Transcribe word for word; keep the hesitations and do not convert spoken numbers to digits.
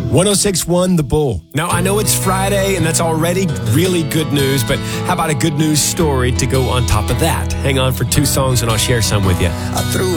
one oh six point one The Bull. Now, I know it's Friday, and that's already really good news, but how about a good news story to go on top of that? Hang on for two songs, and I'll share some with you. I threw